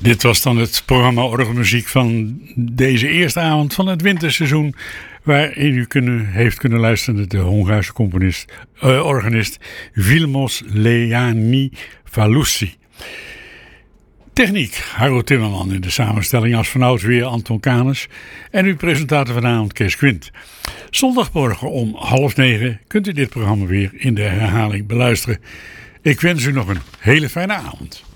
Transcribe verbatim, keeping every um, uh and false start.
Dit was dan het programma Orgelmuziek van deze eerste avond van het winterseizoen, waarin u kunnen, heeft kunnen luisteren naar de Hongaarse componist, uh, organist Vilmos Leáni Falussy. Techniek, Harro Timmerman, in de samenstelling als vanouds weer Anton Canes en uw presentator vanavond Kees Quint. Zondagmorgen om half negen kunt u dit programma weer in de herhaling beluisteren. Ik wens u nog een hele fijne avond.